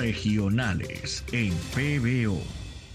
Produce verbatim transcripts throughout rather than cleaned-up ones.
Regionales en P B O.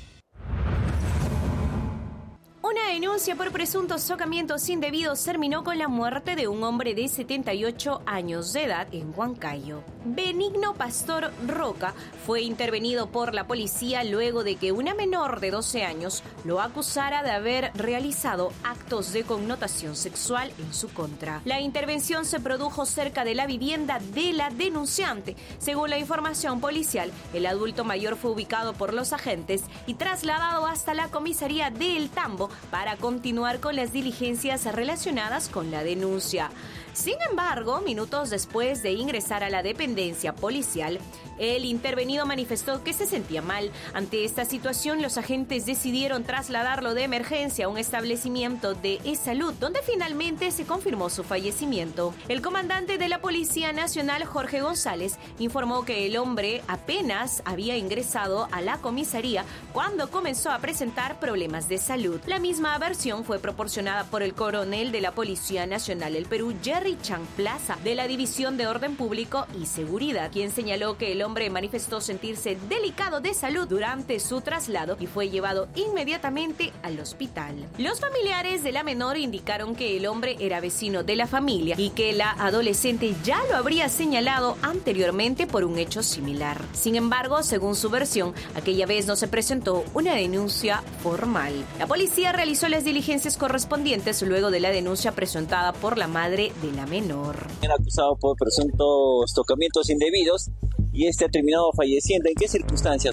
Una denuncia por presuntos socamientos indebidos terminó con la muerte de un hombre de setenta y ocho años de edad en Huancayo. Benigno Pastor Roca fue intervenido por la policía luego de que una menor de doce años lo acusara de haber realizado actos de connotación sexual en su contra. La intervención se produjo cerca de la vivienda de la denunciante. Según la información policial, el adulto mayor fue ubicado por los agentes y trasladado hasta la comisaría de El Tambo para continuar con las diligencias relacionadas con la denuncia. Sin embargo, minutos después de ingresar a la dependencia policial, el intervenido manifestó que se sentía mal. Ante esta situación, los agentes decidieron trasladarlo de emergencia a un establecimiento de e-salud, donde finalmente se confirmó su fallecimiento. El comandante de la Policía Nacional, Jorge González, informó que el hombre apenas había ingresado a la comisaría cuando comenzó a presentar problemas de salud. La misma versión fue proporcionada por el coronel de la Policía Nacional del Perú, Jerry Chan Plaza, de la División de Orden Público y Seguridad, quien señaló que el hombre manifestó sentirse delicado de salud durante su traslado y fue llevado inmediatamente al hospital. Los familiares de la menor indicaron que el hombre era vecino de la familia y que la adolescente ya lo habría señalado anteriormente por un hecho similar. Sin embargo, según su versión, aquella vez no se presentó una denuncia formal. La policía realizó las diligencias correspondientes luego de la denuncia presentada por la madre de la menor. Era acusado por presuntos tocamientos indebidos y este ha terminado falleciendo. ¿En qué circunstancias?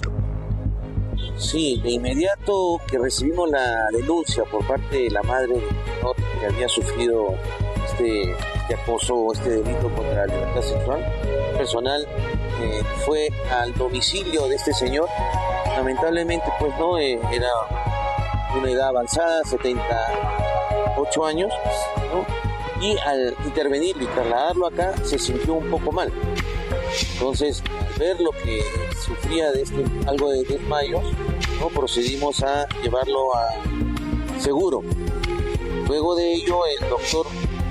Sí, de inmediato que recibimos la denuncia por parte de la madre del menor que había sufrido este, este acoso, este delito contra la libertad sexual, personal eh, fue al domicilio de este señor. Lamentablemente, pues no, eh, era una edad avanzada, setenta y ocho años, ¿no? Y al intervenirlo y trasladarlo acá se sintió un poco mal. Entonces, al ver lo que sufría de este, algo de desmayos, ¿no? Procedimos a llevarlo a seguro. Luego de ello, el doctor,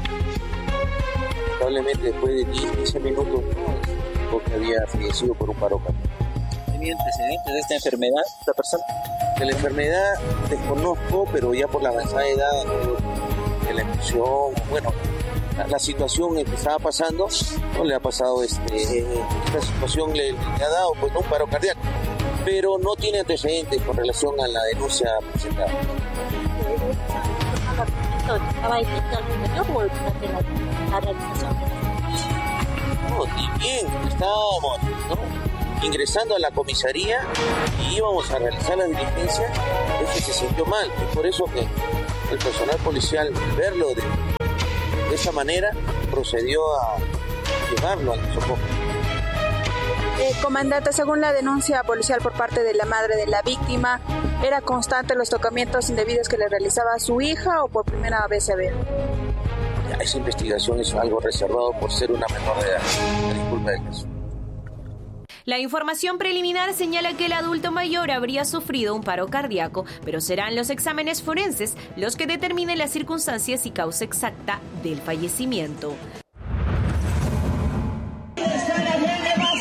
lamentablemente después de diez a quince minutos, ¿no? porque había fallecido por un paro cardíaco. ¿Tenía antecedentes de esta enfermedad, esta persona? De la enfermedad desconozco, pero ya por la avanzada edad, de la emoción, bueno, la, la situación en que estaba pasando, no le ha pasado este, esta situación le, le ha dado pues un paro cardíaco, pero no tiene antecedentes con relación a la denuncia presentada. ¿Estaba distinto al anterior o durante la, la realización? No, y bien, estábamos, ¿no? ingresando a la comisaría y íbamos a realizar la diligencia, es que se sintió mal, y por eso que el personal policial, al verlo de, de esa manera, procedió a llevarlo al socorro. Eh, comandante, según la denuncia policial por parte de la madre de la víctima, ¿era constante los tocamientos indebidos que le realizaba a su hija o por primera vez se ve? Esa investigación es algo reservado por ser una menor de edad. Disculpa el caso. La información preliminar señala que el adulto mayor habría sufrido un paro cardíaco, pero serán los exámenes forenses los que determinen las circunstancias y causa exacta del fallecimiento.